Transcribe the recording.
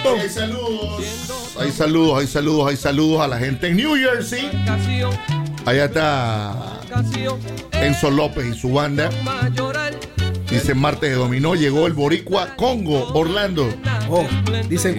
Hay saludos a la gente en New Jersey. Allá está Enzo López y su banda. Dice martes de dominó, llegó el boricua Congo, Orlando. Dicen